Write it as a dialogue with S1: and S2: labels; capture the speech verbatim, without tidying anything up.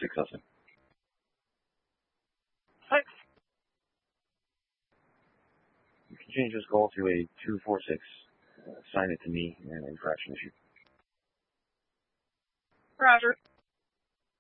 S1: six oh seven.
S2: Thanks.
S1: You can change this call to a two four six. Uh, assign it to me and infraction issue.
S2: Roger.